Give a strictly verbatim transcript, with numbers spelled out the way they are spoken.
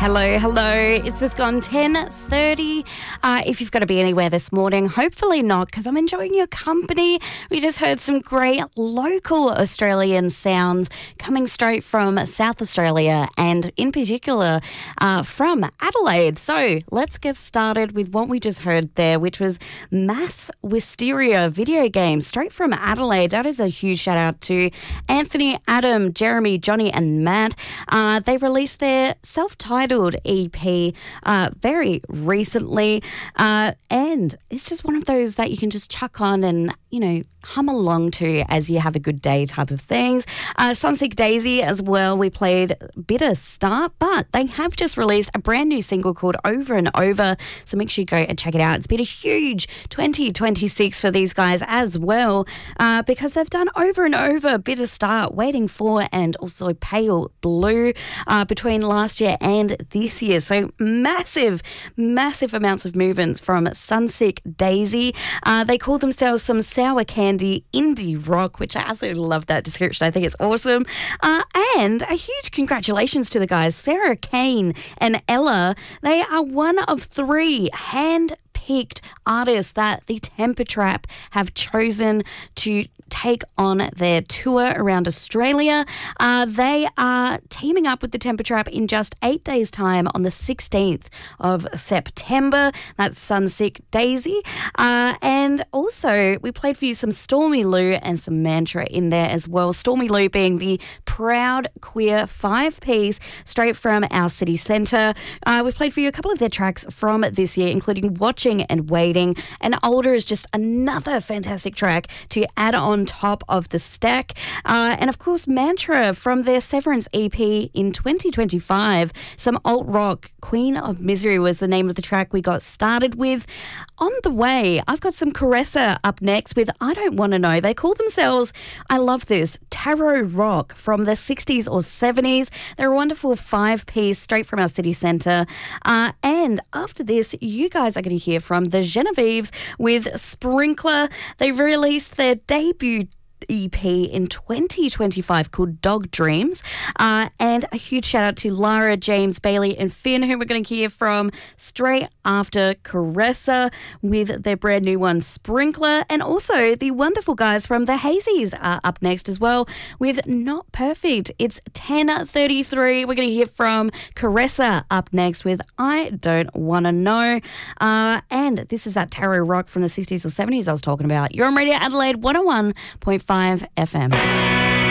Hello, hello. It's just gone ten thirty. Uh, if you've got to be anywhere this morning, hopefully not, because I'm enjoying your company. We just heard some great local Australian sounds coming straight from South Australia and in particular uh, from Adelaide. So let's get started with what we just heard there, which was Mass Wisteria video games straight from Adelaide. That is a huge shout out to Anthony, Adam, Jeremy, Johnny and Matt. Uh, they released their self-titled E P uh, very recently, uh, and it's just one of those that you can just chuck on and, you know, hum along to as you have a good day type of things. Uh, Sunseek Daisy as well, we played Bitter Start, but they have just released a brand new single called Over and Over, so make sure you go and check it out. It's been a huge twenty twenty-six for these guys as well, uh, because they've done Over and Over, Bitter Start, Waiting For, and also Pale Blue uh, between last year and this year. So massive, massive amounts of movements from Sunseek Daisy. Uh, they call themselves some sour candy indie rock, which I absolutely love that description. I think it's awesome. Uh, and a huge congratulations to the guys, Sarah Kane and Ella. They are one of three hand picked artists that the Temper Trap have chosen to take on their tour around Australia. Uh, they are teaming up with the Temper Trap in just eight days' time on the sixteenth of September. That's Sunseek Daisy. Uh, and also, we played for you some Stormy Lou and some Mantra in there as well. Stormy Lou being the proud queer five-piece straight from our city centre. Uh, we played for you a couple of their tracks from this year, including Watching and Waiting. And Older is just another fantastic track to add on top of the stack. Uh, and of course, Mantra from their Severance E P in twenty twenty-five. Some alt rock. Queen of Misery was the name of the track we got started with. On the way, I've got some Caressa up next with I Don't Want to Know. They call themselves, I love this, Tarot Rock from the sixties or seventies. They're a wonderful five-piece straight from our city centre. Uh, and after this, you guys are going to hear from the Genevieves with Sprinkler. They released their debut E P in twenty twenty-five called Dog Dreams. Uh, and a huge shout out to Lara, James, Bailey and Finn, who we're going to hear from straight after Caressa with their brand new one, Sprinkler. And also the wonderful guys from the Hazies are up next as well with Not Perfect. It's ten thirty-three. We're going to hear from Caressa up next with I Don't Want to Know. Uh, and this is that tarot rock from the sixties or seventies I was talking about. You're on Radio Adelaide one oh one point five F M.